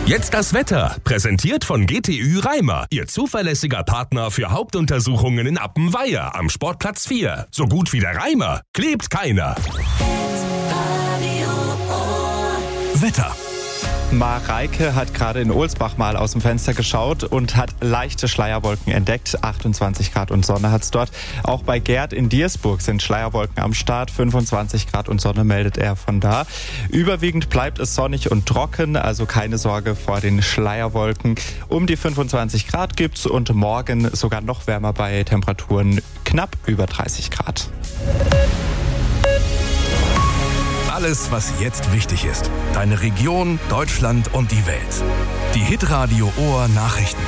Jetzt das Wetter, präsentiert von GTÜ Reimer, Ihr zuverlässiger Partner für Hauptuntersuchungen in Appenweier am Sportplatz 4. So gut wie der Reimer, klebt keiner. Wetter. Mareike hat gerade in Ohlsbach mal aus dem Fenster geschaut und hat leichte Schleierwolken entdeckt. 28 Grad und Sonne hat's dort. Auch bei Gerd in Diersburg sind Schleierwolken am Start. 25 Grad und Sonne meldet er von da. Überwiegend bleibt es sonnig und trocken, also keine Sorge vor den Schleierwolken. Um die 25 Grad gibt's und morgen sogar noch wärmer bei Temperaturen knapp über 30 Grad. Alles, was jetzt wichtig ist. Deine Region, Deutschland und die Welt. Die Hitradio Ohr Nachrichten.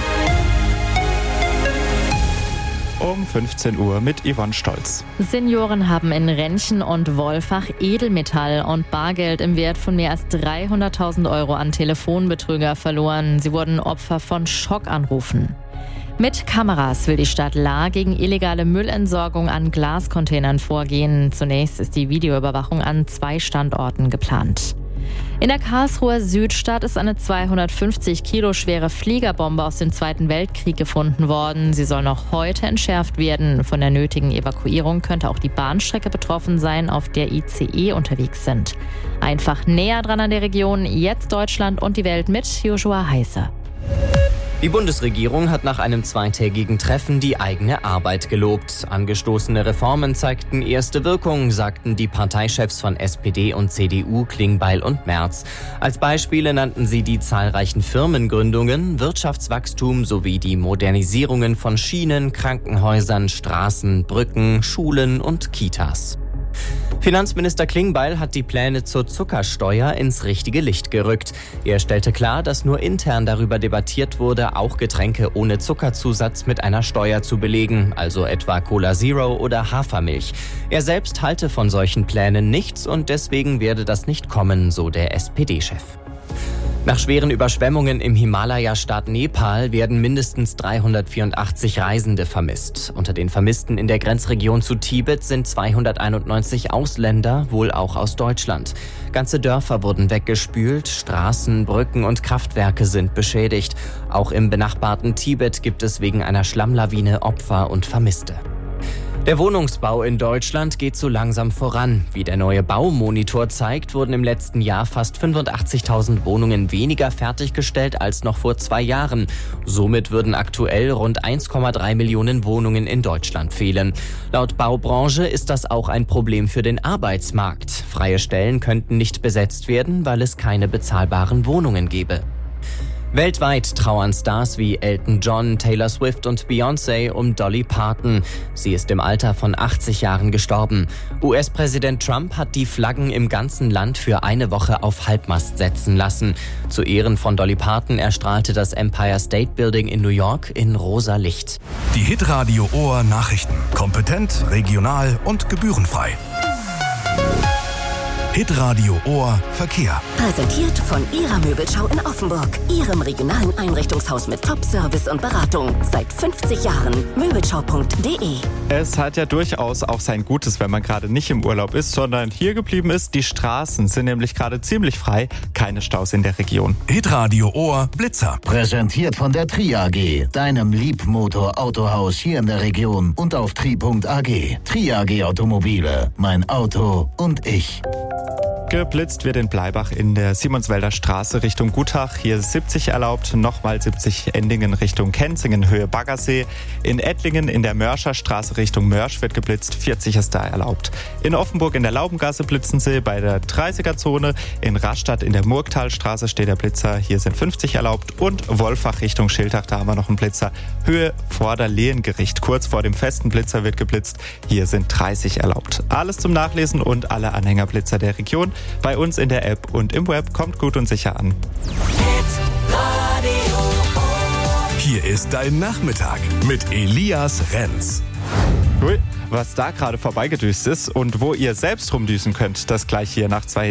Um 15 Uhr mit Yvonne Stolz. Senioren haben in Rentchen und Wolfach Edelmetall und Bargeld im Wert von mehr als 300.000 Euro an Telefonbetrüger verloren. Sie wurden Opfer von Schockanrufen. Mit Kameras will die Stadt Lahr gegen illegale Müllentsorgung an Glascontainern vorgehen. Zunächst ist die Videoüberwachung an 2 Standorten geplant. In der Karlsruher Südstadt ist eine 250 Kilo schwere Fliegerbombe aus dem Zweiten Weltkrieg gefunden worden. Sie soll noch heute entschärft werden. Von der nötigen Evakuierung könnte auch die Bahnstrecke betroffen sein, auf der ICE unterwegs sind. Einfach näher dran an der Region, jetzt Deutschland und die Welt mit Joshua Heißer. Die Bundesregierung hat nach einem zweitägigen Treffen die eigene Arbeit gelobt. Angestoßene Reformen zeigten erste Wirkung, sagten die Parteichefs von SPD und CDU Klingbeil und Merz. Als Beispiele nannten sie die zahlreichen Firmengründungen, Wirtschaftswachstum sowie die Modernisierungen von Schienen, Krankenhäusern, Straßen, Brücken, Schulen und Kitas. Finanzminister Klingbeil hat die Pläne zur Zuckersteuer ins richtige Licht gerückt. Er stellte klar, dass nur intern darüber debattiert wurde, auch Getränke ohne Zuckerzusatz mit einer Steuer zu belegen, also etwa Cola Zero oder Hafermilch. Er selbst halte von solchen Plänen nichts und deswegen werde das nicht kommen, so der SPD-Chef. Nach schweren Überschwemmungen im Himalaya-Staat Nepal werden mindestens 384 Reisende vermisst. Unter den Vermissten in der Grenzregion zu Tibet sind 291 Ausländer, wohl auch aus Deutschland. Ganze Dörfer wurden weggespült, Straßen, Brücken und Kraftwerke sind beschädigt. Auch im benachbarten Tibet gibt es wegen einer Schlammlawine Opfer und Vermisste. Der Wohnungsbau in Deutschland geht so langsam voran. Wie der neue Baumonitor zeigt, wurden im letzten Jahr fast 85.000 Wohnungen weniger fertiggestellt als noch vor 2 Jahren. Somit würden aktuell rund 1,3 Millionen Wohnungen in Deutschland fehlen. Laut Baubranche ist das auch ein Problem für den Arbeitsmarkt. Freie Stellen könnten nicht besetzt werden, weil es keine bezahlbaren Wohnungen gäbe. Weltweit trauern Stars wie Elton John, Taylor Swift und Beyoncé um Dolly Parton. Sie ist im Alter von 80 Jahren gestorben. US-Präsident Trump hat die Flaggen im ganzen Land für eine Woche auf Halbmast setzen lassen. Zu Ehren von Dolly Parton erstrahlte das Empire State Building in New York in rosa Licht. Die Hitradio Ohr Nachrichten. Kompetent, regional und gebührenfrei. Hitradio Ohr Verkehr. Präsentiert von Ihrer Möbelschau in Offenburg. Ihrem regionalen Einrichtungshaus mit Top-Service und Beratung. Seit 50 Jahren. Möbelschau.de. Es hat ja durchaus auch sein Gutes, wenn man gerade nicht im Urlaub ist, sondern hier geblieben ist. Die Straßen sind nämlich gerade ziemlich frei. Keine Staus in der Region. Hitradio Ohr Blitzer. Präsentiert von der Tri AG, deinem Liebmotor-Autohaus hier in der Region und auf tri.ag. Tri AG Automobile, mein Auto und ich. Geblitzt wird in Bleibach in der Simonswälder Straße Richtung Gutach. Hier ist 70 erlaubt, nochmal 70 Endingen Richtung Kenzingen, Höhe Baggersee. In Ettlingen in der Mörscher Straße Richtung Mörsch wird geblitzt, 40 ist da erlaubt. In Offenburg in der Laubengasse blitzen sie bei der 30er-Zone. In Rastatt in der Murgtalstraße steht der Blitzer, hier sind 50 erlaubt. Und Wolfach Richtung Schiltach, da haben wir noch einen Blitzer. Höhe Vorderlehengericht, kurz vor dem festen Blitzer wird geblitzt, hier sind 30 erlaubt. Alles zum Nachlesen und alle Anhängerblitzer der Region bei uns in der App und im Web. Kommt gut und sicher an. Hier ist dein Nachmittag mit Elias Renz. Cool, was da gerade vorbeigedüst ist und wo ihr selbst rumdüsen könnt, das gleich hier nach 2